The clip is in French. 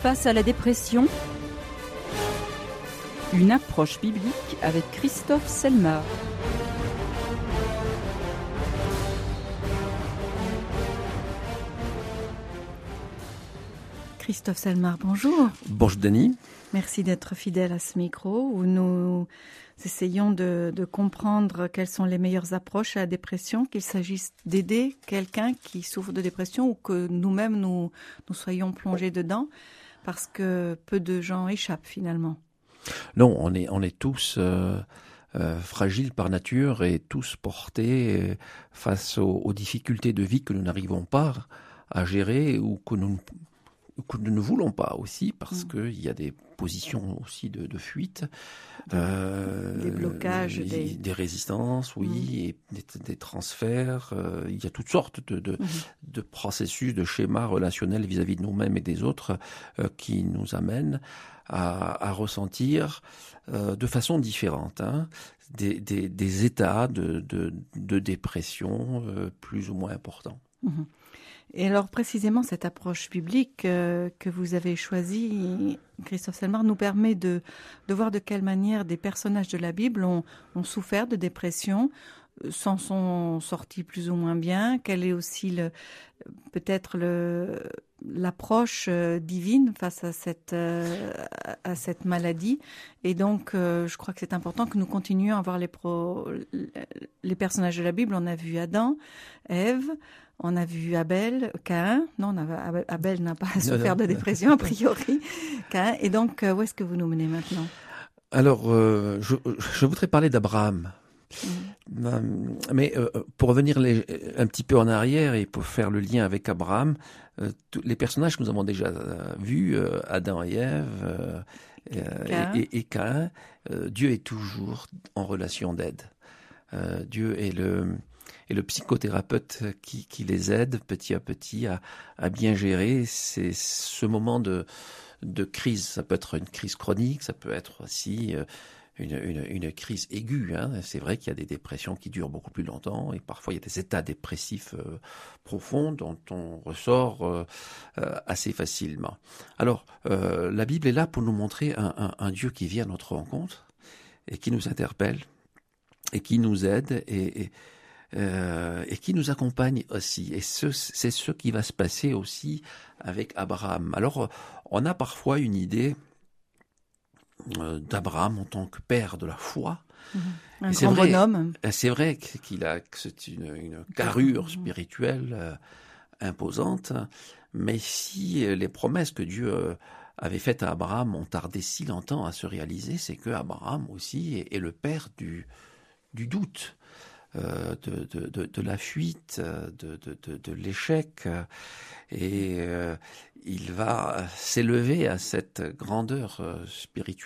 Face à la dépression, une approche biblique avec Christophe Selmar. Christophe Selmar, bonjour. Bonjour Denis. Merci d'être fidèle à ce micro où nous essayons de comprendre quelles sont les meilleures approches à la dépression, qu'il s'agisse d'aider quelqu'un qui souffre de dépression ou que nous-mêmes nous soyons plongés dedans, parce que peu de gens échappent finalement. Non, on est tous fragiles par nature et tous portés face aux difficultés de vie que nous n'arrivons pas à gérer ou que nous ne voulons pas aussi, parce qu'il y a des positions aussi de fuite. Des blocages. Des résistances, oui, et des transferts. Il y a toutes sortes de processus, de schémas relationnels vis-à-vis de nous-mêmes et des autres qui nous amènent à ressentir de façon différente des états de dépression plus ou moins importants. Mmh. Et alors précisément cette approche biblique que vous avez choisie, Christophe Selmar, nous permet de voir de quelle manière des personnages de la Bible ont souffert de dépression, s'en sont sortis plus ou moins bien, quelle est aussi peut-être l'approche divine face à cette maladie. Et donc je crois que c'est important que nous continuions à voir les personnages de la Bible. On a vu Adam, Ève, on a vu Abel, Caïn. Non, Abel n'a pas souffert de dépression, a priori. Caïn. Et donc, où est-ce que vous nous menez maintenant ? Alors, je voudrais parler d'Abraham. Mais pour revenir un petit peu en arrière et pour faire le lien avec Abraham, les personnages que nous avons déjà vus, Adam et Ève et Caïn, Dieu est toujours en relation d'aide. Dieu est le psychothérapeute qui les aide petit à petit à bien gérer ce moment de crise. Ça peut être une crise chronique, ça peut être aussi une crise aiguë. C'est vrai qu'il y a des dépressions qui durent beaucoup plus longtemps et parfois il y a des états dépressifs profonds dont on ressort assez facilement. Alors, la Bible est là pour nous montrer un Dieu qui vient à notre rencontre et qui nous interpelle et qui nous aide et qui nous accompagne aussi. Et c'est ce qui va se passer aussi avec Abraham. Alors, on a parfois une idée d'Abraham en tant que père de la foi. Un grand bonhomme. C'est vrai que c'est une carrure spirituelle imposante, mais si les promesses que Dieu avait faites à Abraham ont tardé si longtemps à se réaliser, c'est que Abraham aussi est le père du doute. De la fuite, de l'échec, et il va s'élever à cette grandeur spirituelle